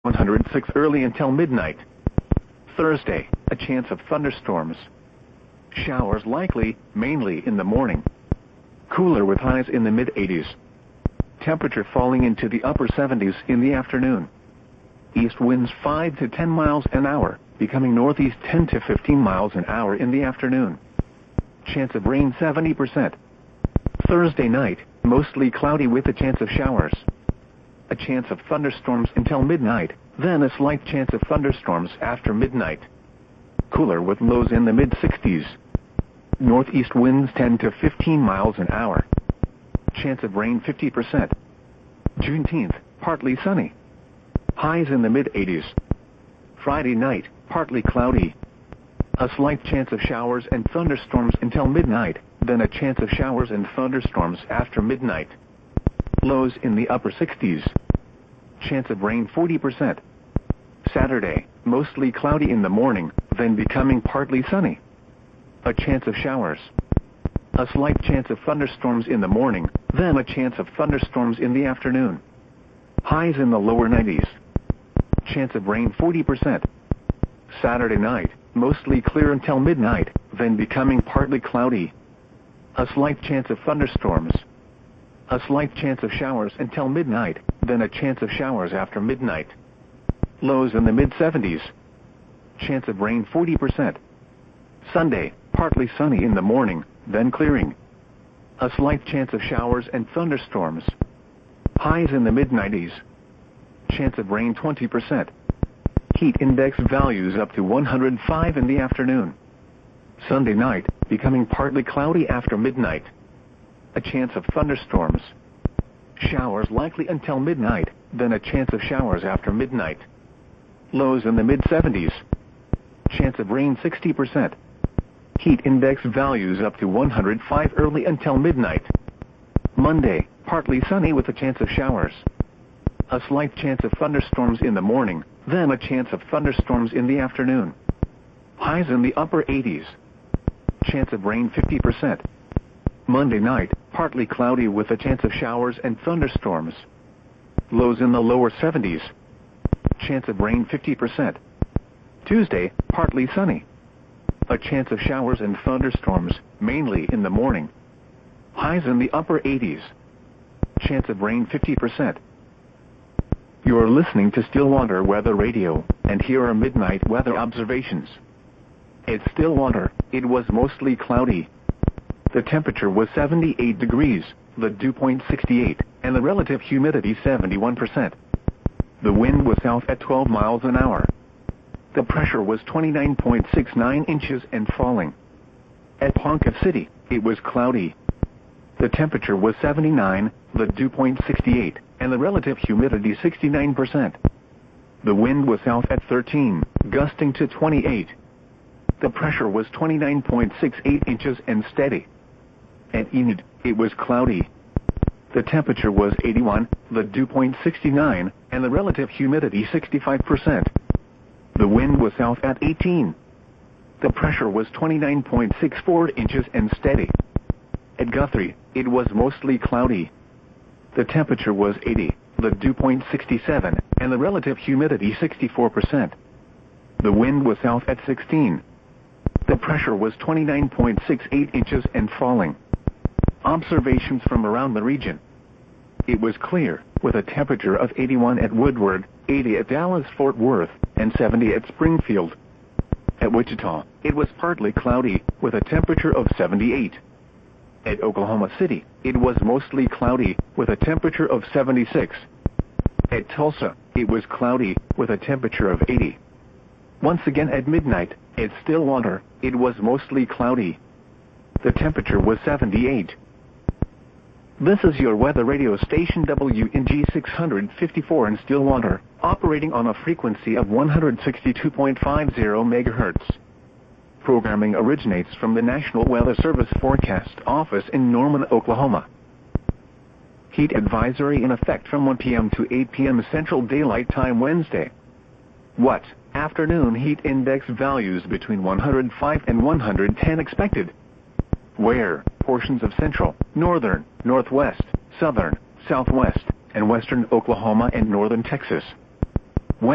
106 early until midnight. Thursday, a chance of thunderstorms. Showers likely, mainly in the morning. Cooler with highs in the mid-80s. Temperature falling into the upper 70s in the afternoon. East winds 5 to 10 miles an hour, becoming northeast 10 to 15 miles an hour in the afternoon. Chance of rain 70%. Thursday night, mostly cloudy with a chance of showers. A chance of thunderstorms until midnight, then a slight chance of thunderstorms after midnight. Cooler with lows in the mid-60s. Northeast winds 10 to 15 miles an hour. Chance of rain 50%. Juneteenth, partly sunny. Highs in the mid-80s. Friday night, partly cloudy. A slight chance of showers and thunderstorms until midnight, then a chance of showers and thunderstorms after midnight. Lows in the upper 60s. Chance of rain 40%. Saturday, mostly cloudy in the morning, then becoming partly sunny. A chance of showers. A slight chance of thunderstorms in the morning, then a chance of thunderstorms in the afternoon. Highs in the lower 90s. Chance of rain 40%. Saturday night, mostly clear until midnight, then becoming partly cloudy. A slight chance of thunderstorms. A slight chance of showers until midnight, then a chance of showers after midnight. Lows in the mid-70s. Chance of rain 40%. Sunday, partly sunny in the morning, then clearing. A slight chance of showers and thunderstorms. Highs in the mid-90s. Chance of rain 20%. Heat index values up to 105 in the afternoon. Sunday night, becoming partly cloudy after midnight. A chance of thunderstorms. Showers likely until midnight, then a chance of showers after midnight. Lows in the mid-70s. Chance of rain 60%. Heat index values up to 105 early until midnight. Monday, partly sunny with a chance of showers. A slight chance of thunderstorms in the morning, then a chance of thunderstorms in the afternoon. Highs in the upper 80s. Chance of rain 50%. Monday night, partly cloudy with a chance of showers and thunderstorms. Lows in the lower 70s. Chance of rain 50%. Tuesday, partly sunny. A chance of showers and thunderstorms, mainly in the morning. Highs in the upper 80s. Chance of rain 50%. You are listening to Stillwater Weather Radio, and here are midnight weather observations. At Stillwater, it was mostly cloudy. The temperature was 78 degrees, the dew point 68, and the relative humidity 71%. The wind was south at 12 miles an hour. The pressure was 29.69 inches and falling. At Ponca City, it was cloudy. The temperature was 79, the dew point 68, and the relative humidity 69%. The wind was south at 13, gusting to 28. The pressure was 29.68 inches and steady. At Enid, it was cloudy. The temperature was 81, the dew point 69, and the relative humidity 65%. The wind was south at 18. The pressure was 29.64 inches and steady. At Guthrie, it was mostly cloudy. The temperature was 80, the dew point 67, and the relative humidity 64%. The wind was south at 16. The pressure was 29.68 inches and falling. Observations from around the region. It was clear, with a temperature of 81 at Woodward, 80 at Dallas-Fort Worth, and 70 at Springfield. At Wichita, it was partly cloudy, with a temperature of 78. At Oklahoma City, it was mostly cloudy, with a temperature of 76. At Tulsa, it was cloudy, with a temperature of 80. Once again at midnight, at Stillwater, it was mostly cloudy. The temperature was 78. This is your weather radio station WNG 654 in Stillwater, operating on a frequency of 162.50 MHz. Programming originates from the National Weather Service Forecast Office in Norman, Oklahoma. Heat advisory in effect from 1 p.m. to 8 p.m. Central Daylight Time Wednesday. What? Afternoon heat index values between 105 and 110 expected. Where? Portions of central, northern, northwest, southern, southwest, and western Oklahoma and northern Texas.